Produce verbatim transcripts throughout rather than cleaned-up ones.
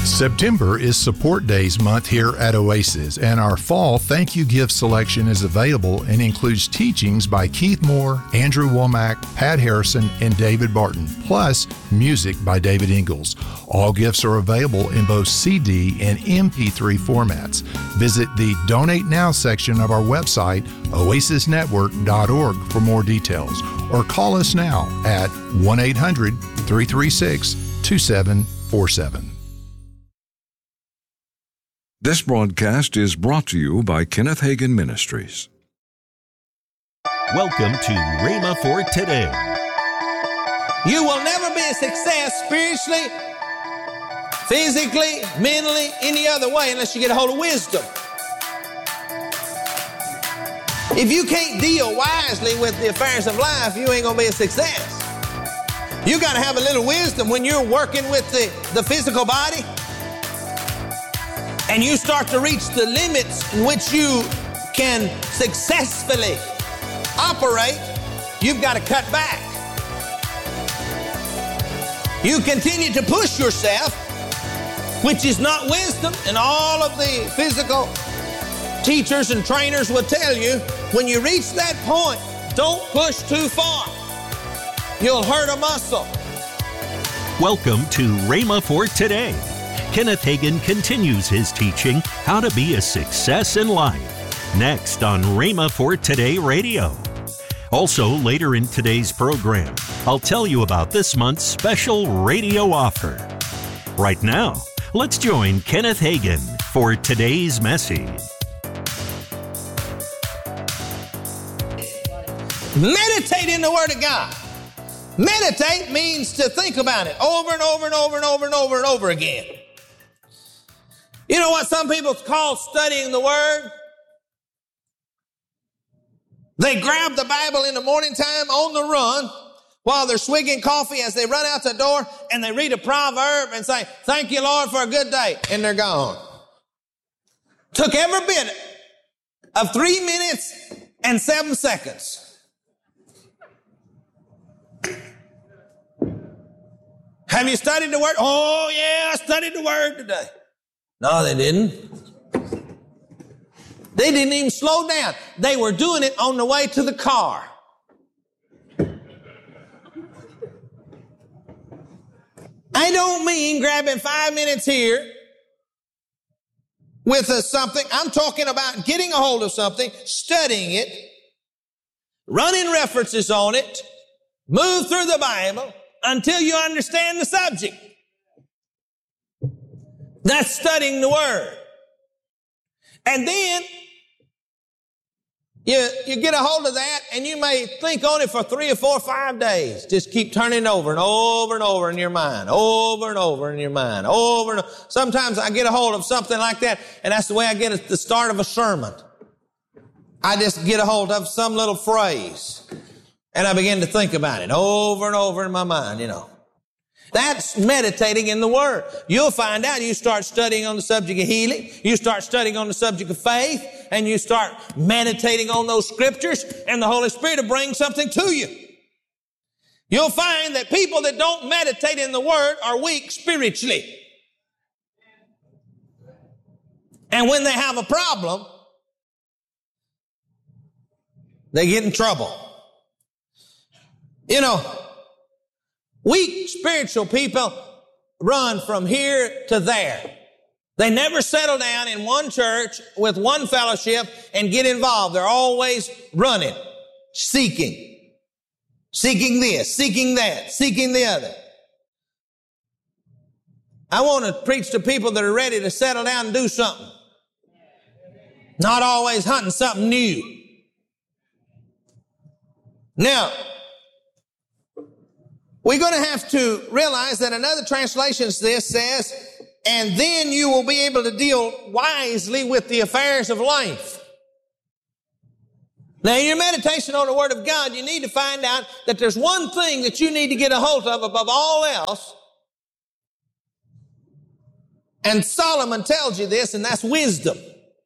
September is Support Days month here at Oasis, and our fall thank you gift selection is available and includes teachings by Keith Moore, Andrew Womack, Pat Harrison, and David Barton, plus music by David Ingalls. All gifts are available in both C D and M P three formats. Visit the Donate Now section of our website, oasis network dot org, for more details, or call us now at one eight hundred, three three six, two seven four seven. This broadcast is brought to you by Kenneth Hagin Ministries. Welcome to Rhema for Today. You will never be a success spiritually, physically, mentally, any other way unless you get a hold of wisdom. If you can't deal wisely with the affairs of life, you ain't going to be a success. You got to have a little wisdom when you're working with the, the physical body. And you start to reach the limits in which you can successfully operate, you've got to cut back. You continue to push yourself, which is not wisdom, and all of the physical teachers and trainers will tell you, when you reach that point, don't push too far. You'll hurt a muscle. Welcome to Rhema for Today. Kenneth Hagin continues his teaching, How to Be a Success in Life, next on Rhema for Today Radio. Also, later in today's program, I'll tell you about this month's special radio offer. Right now, let's join Kenneth Hagin for today's message. Meditate in the Word of God. Meditate means to think about it over and over and over and over and over and over again. You know what some people call studying the Word? They grab the Bible in the morning time on the run while they're swigging coffee as they run out the door, and they read a proverb and say, "Thank you, Lord, for a good day," and they're gone. Took every bit of three minutes and seven seconds. Have you studied the Word? Oh, yeah, I studied the Word today. No, they didn't. They didn't even slow down. They were doing it on the way to the car. I don't mean grabbing five minutes here with a something. I'm talking about getting a hold of something, studying it, running references on it, move through the Bible until you understand the subject. That's studying the Word. And then you, you get a hold of that, and you may think on it for three or four or five days. Just keep turning over and over and over in your mind, over and over in your mind, over and over. Sometimes I get a hold of something like that, and that's the way I get at the start of a sermon. I just get a hold of some little phrase, and I begin to think about it over and over in my mind, you know. That's meditating in the Word. You'll find out you start studying on the subject of healing, you start studying on the subject of faith, and you start meditating on those scriptures, and the Holy Spirit will bring something to you. You'll find that people that don't meditate in the Word are weak spiritually. And when they have a problem, they get in trouble. You know, weak spiritual people run from here to there. They never settle down in one church with one fellowship and get involved. They're always running, seeking, seeking this, seeking that, seeking the other. I want to preach to people that are ready to settle down and do something. Not always hunting something new. Now, we're going to have to realize that another translation of this says, and then you will be able to deal wisely with the affairs of life. Now, in your meditation on the Word of God, you need to find out that there's one thing that you need to get a hold of above all else. And Solomon tells you this, and that's wisdom.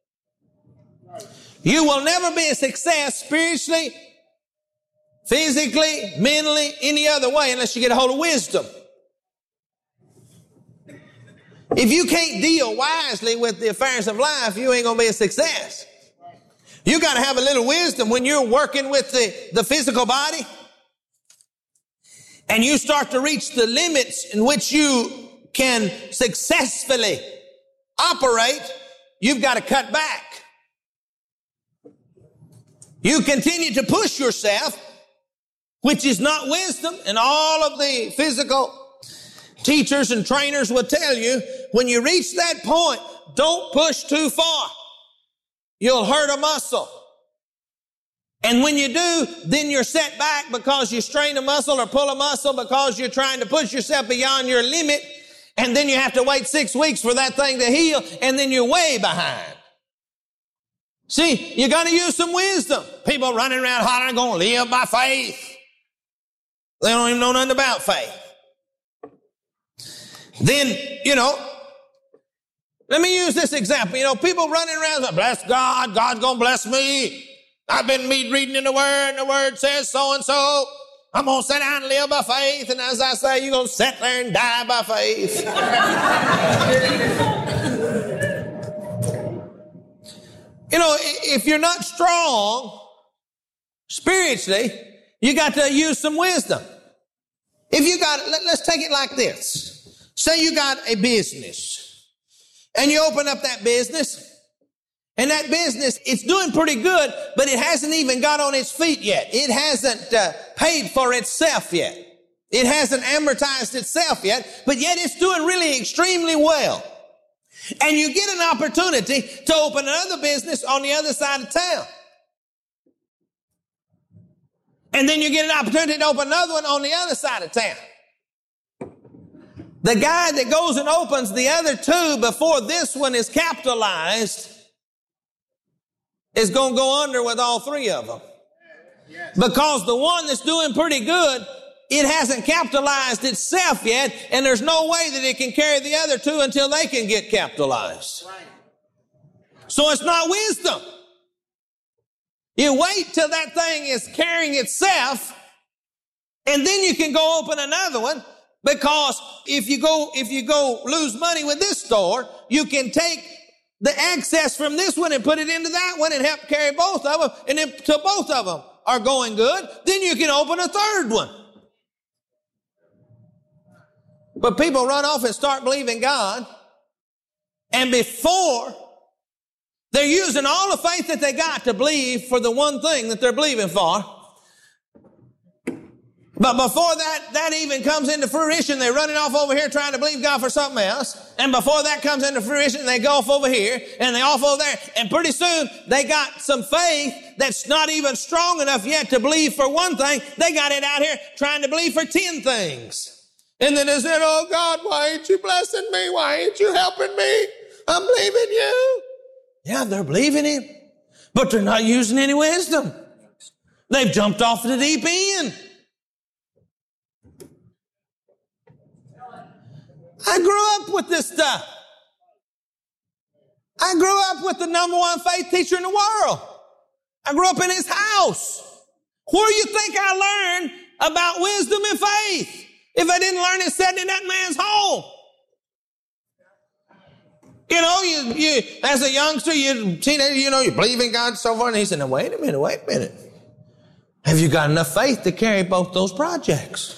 You will never be a success spiritually, physically, mentally, any other way unless you get a hold of wisdom. If you can't deal wisely with the affairs of life, you ain't going to be a success. You got to have a little wisdom when you're working with the, the physical body and you start to reach the limits in which you can successfully operate. You've got to cut back. You continue to push yourself, which is not wisdom, and all of the physical teachers and trainers will tell you, when you reach that point, don't push too far. You'll hurt a muscle. And when you do, then you're set back because you strain a muscle or pull a muscle because you're trying to push yourself beyond your limit. And then you have to wait six weeks for that thing to heal, and then you're way behind. See, you got to use some wisdom. People running around hollering, going to live by faith. They don't even know nothing about faith. Then, you know, let me use this example. You know, people running around saying, bless God, God's going to bless me. I've been reading in the Word, and the Word says so-and-so. I'm going to sit down and live by faith. And as I say, you're going to sit there and die by faith. You know, if you're not strong spiritually, you got to use some wisdom. If you got, let, let's take it like this. Say you got a business and you open up that business, and that business, it's doing pretty good, but it hasn't even got on its feet yet. It hasn't uh, paid for itself yet. It hasn't amortized itself yet, but yet it's doing really extremely well. And you get an opportunity to open another business on the other side of town. And then you get an opportunity to open another one on the other side of town. The guy that goes and opens the other two before this one is capitalized is going to go under with all three of them. Because the one that's doing pretty good, it hasn't capitalized itself yet, and there's no way that it can carry the other two until they can get capitalized. So it's not wisdom. You wait till that thing is carrying itself, and then you can go open another one, because if you go, if you go lose money with this store, you can take the excess from this one and put it into that one and help carry both of them. And until both of them are going good, then you can open a third one. But people run off and start believing God, and before they're using all the faith that they got to believe for the one thing that they're believing for. But before that, that even comes into fruition, they're running off over here trying to believe God for something else. And before that comes into fruition, they go off over here and they off over there. And pretty soon, they got some faith that's not even strong enough yet to believe for one thing. They got it out here trying to believe for ten things. And then they said, oh God, why ain't you blessing me? Why ain't you helping me? I'm believing you. Yeah, they're believing Him, but they're not using any wisdom. They've jumped off the deep end. I grew up with this stuff. I grew up with the number one faith teacher in the world. I grew up in his house. Where do you think I learned about wisdom and faith if I didn't learn it sitting in that man's home? You know, you, you as a youngster, you teenager, you know, you believe in God and so forth. And he said, now, wait a minute, wait a minute. Have you got enough faith to carry both those projects?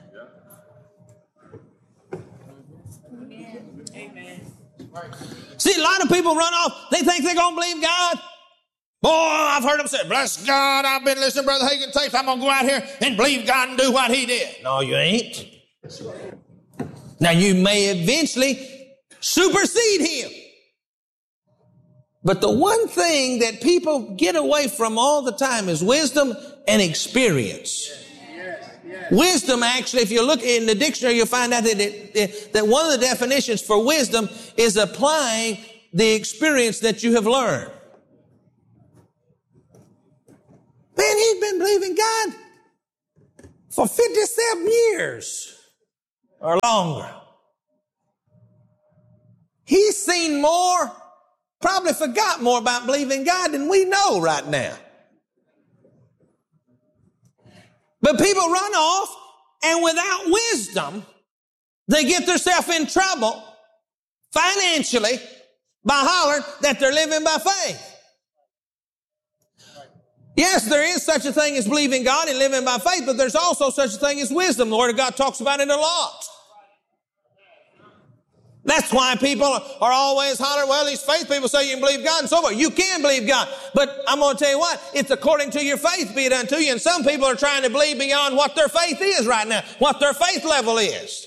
See, a lot of people run off. They think they're going to believe God. Boy, I've heard them say, bless God, I've been listening to Brother Hagin tapes. I'm going to go out here and believe God and do what he did. No, you ain't. Now, you may eventually supersede him. But the one thing that people get away from all the time is wisdom and experience. Wisdom, actually, if you look in the dictionary, you'll find out that, it, that one of the definitions for wisdom is applying the experience that you have learned. Man, he's been believing God for fifty-seven years or longer. He's seen more, probably forgot more about believing God than we know right now. But people run off, and without wisdom, they get themselves in trouble, financially by hollering that they're living by faith. Yes, there is such a thing as believing God and living by faith, but there's also such a thing as wisdom. The Word of God talks about it a lot. That's why people are always hollering, well, these faith people say you can believe God and so forth. You can believe God. But I'm going to tell you what, it's according to your faith be it unto you. And some people are trying to believe beyond what their faith is right now, what their faith level is.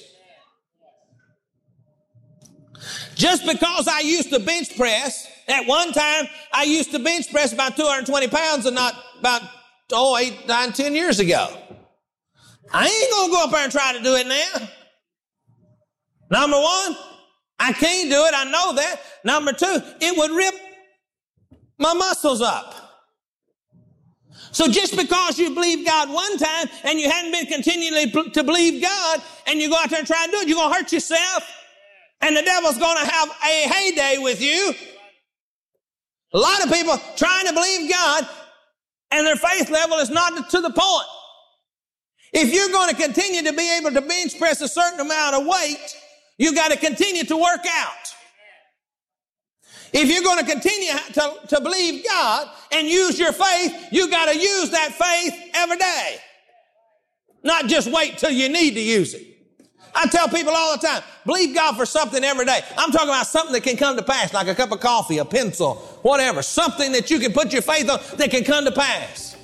Just because I used to bench press, at one time, I used to bench press about two hundred twenty pounds and not about, oh, eight, nine, ten years ago. I ain't going to go up there and try to do it now. Number one, I can't do it. I know that. Number two, it would rip my muscles up. So just because you believe God one time and you hadn't been continually to believe God and you go out there and try to do it, you're going to hurt yourself and the devil's going to have a heyday with you. A lot of people trying to believe God and their faith level is not to the point. If you're going to continue to be able to bench press a certain amount of weight, you got to continue to work out. If you're going to continue to, to believe God and use your faith, you got to use that faith every day. Not just wait till you need to use it. I tell people all the time, believe God for something every day. I'm talking about something that can come to pass, like a cup of coffee, a pencil, whatever. Something that you can put your faith on that can come to pass.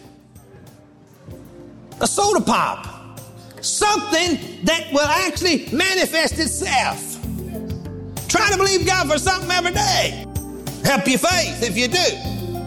A soda pop. Something that will actually manifest itself. Try to believe God for something every day. Help your faith if you do.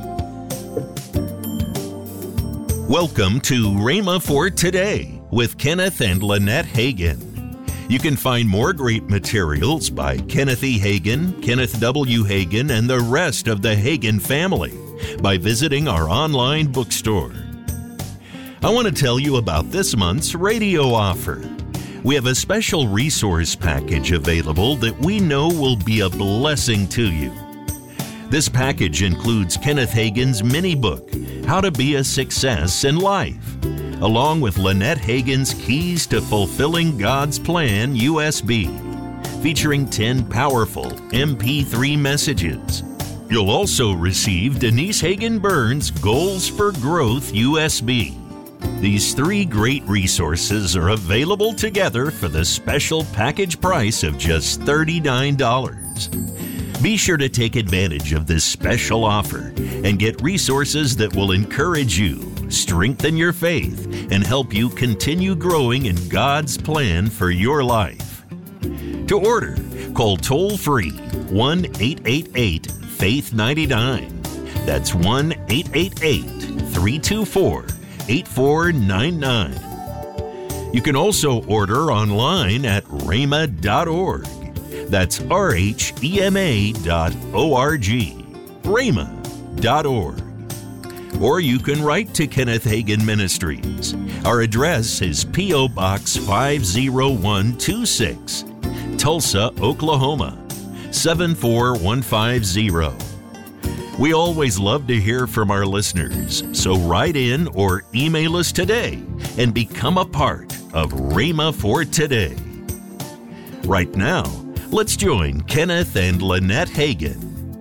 Welcome to Rhema for Today with Kenneth and Lynette Hagin. You can find more great materials by Kenneth E. Hagin, Kenneth W. Hagin, and the rest of the Hagin family by visiting our online bookstore. I want to tell you about this month's radio offer. We have a special resource package available that we know will be a blessing to you. This package includes Kenneth Hagin's mini book, How to Be a Success in Life, along with Lynette Hagin's Keys to Fulfilling God's Plan U S B, featuring ten powerful M P three messages. You'll also receive Denise Hagin Burns' Goals for Growth U S B. These three great resources are available together for the special package price of just thirty-nine dollars. Be sure to take advantage of this special offer and get resources that will encourage you, strengthen your faith, and help you continue growing in God's plan for your life. To order, call toll-free one eight eight eight, faith nine nine. That's one eight eight eight, three two four, eight four nine nine. You can also order online at rhema dot org. That's R H E M A dot O R G, rhema dot org. Or you can write to Kenneth Hagin Ministries. Our address is P O Box five oh one two six, Tulsa, Oklahoma, seven four one five zero. We always love to hear from our listeners, so write in or email us today and become a part of Rhema for Today. Right now, let's join Kenneth and Lynette Hagin.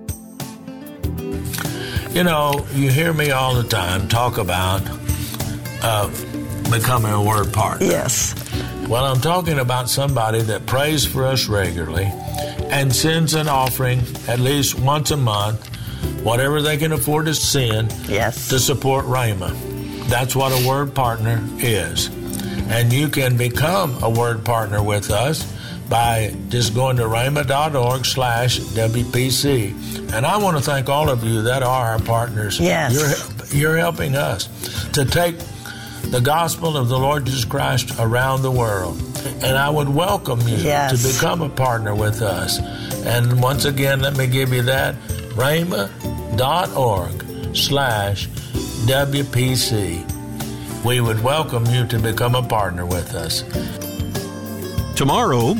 You know, you hear me all the time talk about uh, becoming a word partner. Yes. Well, I'm talking about somebody that prays for us regularly and sends an offering at least once a month, whatever they can afford to send, yes, to support Rhema. That's what a word partner is. And you can become a word partner with us by just going to rhema dot org slash W P C. And I want to thank all of you that are our partners. Yes. You're, you're helping us to take the gospel of the Lord Jesus Christ around the world. And I would welcome you yes. to become a partner with us. And once again, let me give you that, rhema dot org slash W P C. We would welcome you to become a partner with us. Tomorrow,